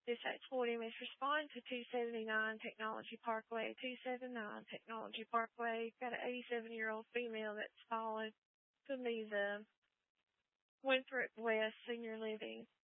Dispatch 40 is respond to 279 Technology Parkway. 279 Technology Parkway. Got an 87-year-old female that's fallen from the Winthrop West Senior Living.